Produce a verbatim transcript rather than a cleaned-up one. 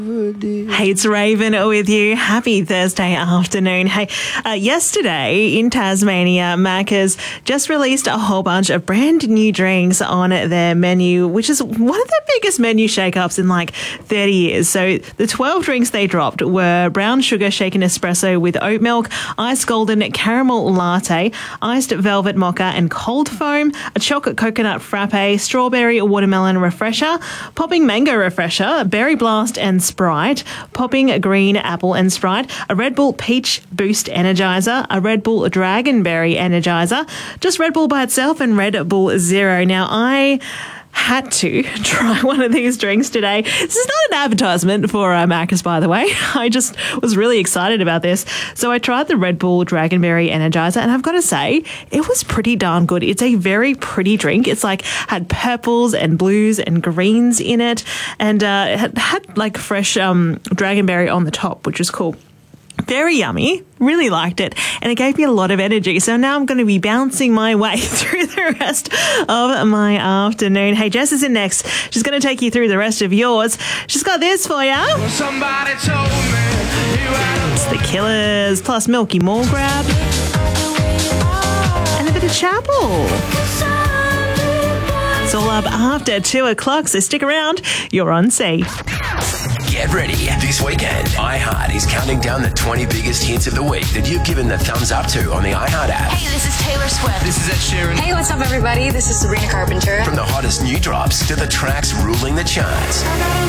Hey, it's Raven with you. Happy Thursday afternoon. Hey, uh, yesterday in Tasmania, Macca's just released a whole bunch of brand new drinks on their menu, which is one of the biggest menu shake-ups in like thirty years. So the twelve drinks they dropped were brown sugar shaken espresso with oat milk, iced golden caramel latte, iced velvet mocha and cold foam, a chocolate coconut frappe, strawberry watermelon refresher, popping mango refresher, berry blast and Sprite, popping green apple and Sprite, a Red Bull peach boost energizer, a Red Bull dragonberry energizer, just Red Bull by itself and Red Bull Zero. Now, I had to try one of these drinks today. This is not an advertisement for uh, Macca's, by the way. I just was really excited about this. So I tried the Red Bull Dragonberry Energizer, and I've got to say, it was pretty darn good. It's a very pretty drink. It's like had purples and blues and greens in it, and uh, it had, had like fresh um, dragonberry on the top, which was cool. Very yummy, really liked it, and it gave me a lot of energy. So now I'm going to be bouncing my way through the rest of my afternoon. Hey, Jess is in next. She's going to take you through the rest of yours. She's got this for you. Well, somebody told me you had It's the Killers, plus Milky More Grab, and a bit of Chapel. It's all up after two o'clock, so stick around. You're on C. Get ready. This weekend, iHeart is counting down the twenty biggest hits of the week that you've given the thumbs up to on the iHeart app. Hey, this is Taylor Swift. This is Ed Sheeran. Hey, what's up, everybody? This is Sabrina Carpenter. From the hottest new drops to the tracks ruling the charts.